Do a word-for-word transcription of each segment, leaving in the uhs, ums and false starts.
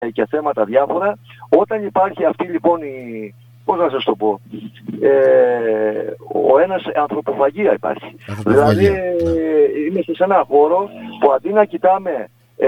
και θέματα διάφορα. Όταν υπάρχει αυτή λοιπόν η, πώς να σας το πω, ε, ο ένας ανθρωποφαγία υπάρχει. Δηλαδή ναι. είμαστε σε ένα χώρο που αντί να κοιτάμε ε,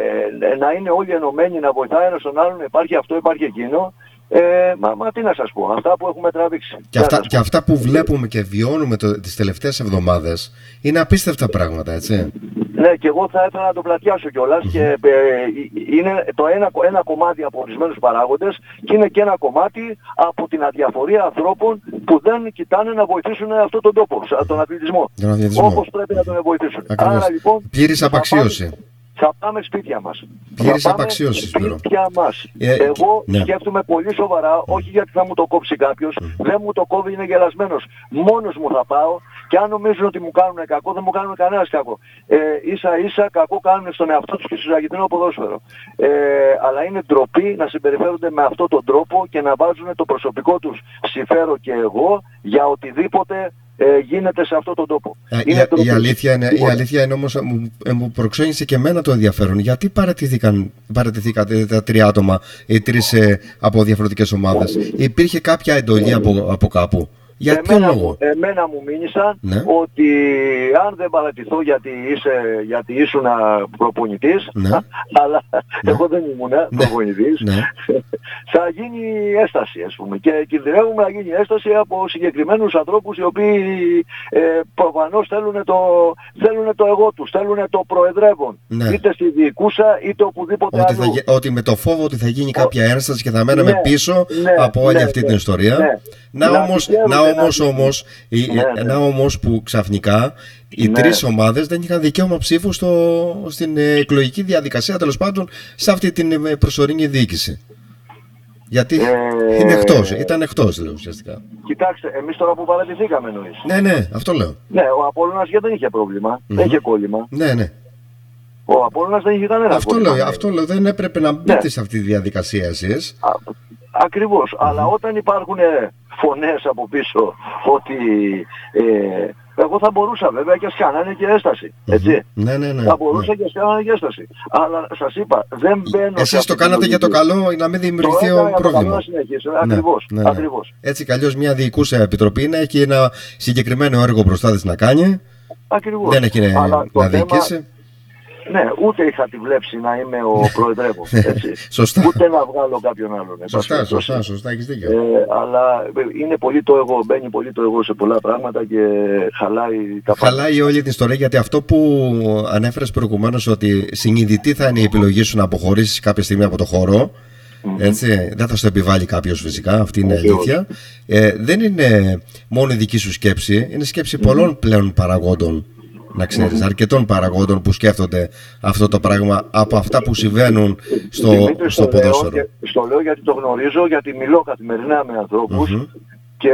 να είναι όλοι ενωμένοι, να βοηθάει ένας τον άλλον, υπάρχει αυτό, υπάρχει εκείνο. Ε, μα, μα τι να σας πω, αυτά που έχουμε τραβήξει. Και αυτά, και αυτά που βλέπουμε και βιώνουμε το, τις τελευταίες εβδομάδες είναι απίστευτα πράγματα, έτσι. Ναι, και εγώ θα ήθελα να το πλατιάσω κιόλας mm-hmm. και ε, είναι το ένα, ένα κομμάτι από ορισμένους παράγοντες και είναι και ένα κομμάτι από την αδιαφορία ανθρώπων που δεν κοιτάνε να βοηθήσουν αυτόν τον τόπο, τον αθλητισμό, όπως πρέπει να τον βοηθήσουν. Άρα, λοιπόν, πλήρης απαξίωση. Θα πάμε σπίτια μας. Πλήρης θα πάμε απαξίωση, σπίτια μας. Ε, Εγώ ναι. σκέφτομαι πολύ σοβαρά, όχι γιατί θα μου το κόψει κάποιος, mm. δεν μου το κόβει, είναι γελασμένος. Μόνος μου θα πάω και αν νομίζουν ότι μου κάνουν κακό, δεν μου κάνουν κανένας κακό. Ε, ίσα ίσα κακό κάνουν στον εαυτό τους και στο Αργεντινό ποδόσφαιρο. Ε, αλλά είναι ντροπή να συμπεριφέρονται με αυτόν τον τρόπο και να βάζουν το προσωπικό τους συμφέρον και εγώ για οτιδήποτε Ε, γίνεται σε αυτόν τον τόπο. Ε, η, η, αλήθεια είναι, η αλήθεια είναι όμως, μου, μου προξένησε και εμένα το ενδιαφέρον. Γιατί παρατηθήκαν, παρατηθήκατε τα τρία άτομα, οι τρεις ε, από διαφορετικές ομάδες? Υπήρχε κάποια εντολή από, από κάπου? Για ποιο λόγο? Εμένα μου μήνυσαν ναι. ότι αν δεν παρατηθώ γιατί, είσαι, γιατί ήσουν προπονητής, ναι. αλλά ναι. εγώ δεν ήμουν ναι. προπονητής, ναι. θα γίνει έσταση, ας πούμε. Και κινδυνεύουμε να γίνει έσταση από συγκεκριμένους ανθρώπους οι οποίοι ε, προφανώς θέλουν το, θέλουν το εγώ τους, θέλουν το προεδρεύον. Ναι. Είτε στη διοικούσα είτε οπουδήποτε ότι, αλλού. Θα, ότι με το φόβο ότι θα γίνει κάποια ένσταση και θα μέναμε ναι. πίσω ναι. από όλη ναι. αυτή ναι. την ιστορία. Ναι. Να, να όμως, να όμως, όμως, ναι, ναι. να όμως που ξαφνικά οι ναι. τρεις ομάδες δεν είχαν δικαίωμα ψήφου στο, στην εκλογική διαδικασία, τέλος πάντων, σε αυτή την προσωρινή διοίκηση. Γιατί ε... είναι εκτός, ήταν εκτός, λέω ουσιαστικά. Κοιτάξτε, εμείς τώρα που παρατηθήκαμε εννοείς. Ναι, ναι, αυτό λέω. Ναι, ο Απόλλωνας δεν είχε πρόβλημα, mm-hmm. δεν είχε κόλλημα. Ναι, ναι. Ο Απόλλωνας δεν είχε κανένα αυτό κόλλημα. Λέω, αυτό λέω, δεν έπρεπε να μπείτε ναι. σε αυτή τη διαδικασία εσείς. Α, ακριβώς, mm-hmm. αλλά όταν υπάρχουν φωνές από πίσω ότι ε, εγώ θα μπορούσα βέβαια και ας κάνανε και έσταση, έτσι. Ναι, ναι, ναι. Θα μπορούσα ναι. και ας κάνανε και έσταση. Αλλά σας είπα, δεν μπαίνω... Εσείς το κάνατε για το καλό, να μην δημιουργηθεί ο πρόβλημα. Να συνεχίσω, ναι, ακριβώς, ναι, ναι. ακριβώς. Έτσι κι αλλιώς μια διοικούσα επιτροπή να έχει ένα συγκεκριμένο έργο μπροστά της να κάνει. Ακριβώς. Δεν έχει να, να διοικήσει. Θέμα... Ναι, ούτε είχα τη βλέψη να είμαι ο προεδρεύων, έτσι. Σωστά. Ούτε να βγάλω κάποιον άλλον. Σωστά, σωστά, σωστά, έχεις δίκιο. Ε, αλλά είναι πολύ το εγώ, μπαίνει πολύ το εγώ σε πολλά πράγματα και χαλάει τα πάντα. Χαλάει όλη την ιστορία, γιατί αυτό που ανέφερες προηγουμένως, ότι συνειδητή θα είναι η επιλογή σου να αποχωρήσεις κάποια στιγμή από το χώρο. Mm-hmm. Έτσι, δεν θα στο επιβάλλει κάποιος φυσικά, αυτή είναι η αλήθεια. Ε, δεν είναι μόνο η δική σου σκέψη, είναι σκέψη mm-hmm. πολλών πλέον παραγόντων. Να ξέρεις, mm-hmm. αρκετών παραγόντων που σκέφτονται αυτό το πράγμα από αυτά που συμβαίνουν στο, Δημήτρη, στο ποδόσφαιρο. Λέω, στο λέω γιατί το γνωρίζω, γιατί μιλώ καθημερινά με ανθρώπους mm-hmm. και,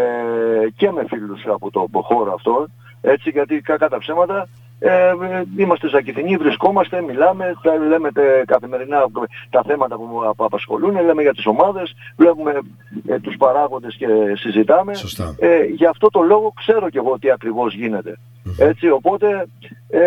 και με φίλους από το χώρο αυτό. Έτσι, γιατί κακά τα ψέματα ε, είμαστε ζακηθινοί, βρισκόμαστε, μιλάμε, λέμε καθημερινά τα θέματα που απασχολούν, λέμε για τις ομάδες, βλέπουμε ε, τους παράγοντες και συζητάμε. Ε, γι' αυτό το λόγο ξέρω κι εγώ τι ακριβώς γίνεται. Mm-hmm. Έτσι, οπότε ε,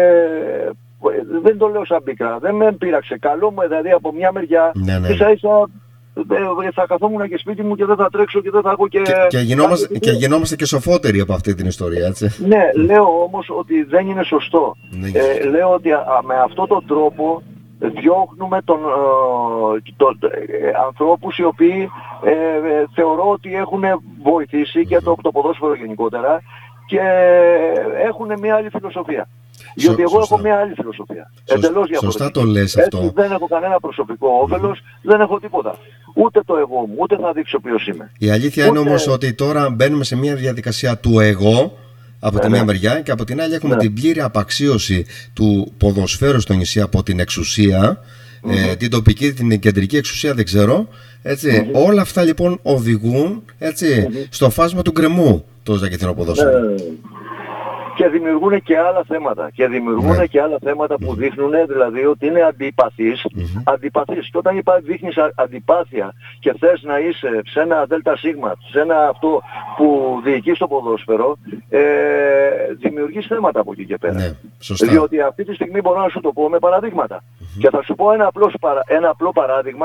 δεν το λέω σαν πίκρα, δεν με πείραξε. Καλό μου δηλαδή από μια μεριά, ναι, ναι. ίσα ίσα θα καθόμουν και σπίτι μου και δεν θα τρέξω και δεν θα έχω και... Και, και, γινόμαστε, και γινόμαστε και σοφότεροι από αυτή την ιστορία, έτσι. Ναι, λέω όμως ότι δεν είναι σωστό. Ναι. Ε, λέω ότι α, με αυτόν τον τρόπο διώχνουμε τον, ε, τον, ε, ανθρώπους οι οποίοι ε, ε, θεωρώ ότι έχουν βοηθήσει και το, το ποδόσφαιρο γενικότερα και έχουν μια άλλη φιλοσοφία. Γιατί εγώ σωστά. έχω μια άλλη φιλοσοφία. Εντελώς διαφορετική. Σωστά το λες αυτό. Έτσι, δεν έχω κανένα προσωπικό όφελος, mm. δεν έχω τίποτα. Ούτε το εγώ μου, ούτε θα δείξω ποιος είμαι. Η αλήθεια ούτε... είναι όμως ότι τώρα μπαίνουμε σε μια διαδικασία του εγώ από ναι, τη μία ναι. μεριά και από την άλλη έχουμε ναι. την πλήρη απαξίωση του ποδοσφαίρου στο νησί από την εξουσία, mm-hmm. ε, την τοπική, την κεντρική εξουσία δεν ξέρω. Έτσι. Mm-hmm. Όλα αυτά λοιπόν οδηγούν έτσι, mm-hmm. στο φάσμα του γκρεμού το ζακηθινό ποδόσφαιρο. Mm-hmm. Και δημιουργούν και άλλα θέματα. Και δημιουργούν ναι. και άλλα θέματα που mm-hmm. δείχνουν δηλαδή ότι είναι αντιπαθείς. Mm-hmm. Αντιπαθείς. Και όταν είπα, δείχνεις αντιπάθεια και θες να είσαι σε ένα ΔΣ, σε ένα αυτό που διοικείς το ποδόσφαιρο, ε, δημιουργείς θέματα από εκεί και πέρα. Ναι, σωστά. Διότι αυτή τη στιγμή μπορώ να σου το πω με παραδείγματα. Mm-hmm. Και θα σου πω ένα απλό, ένα απλό παράδειγμα.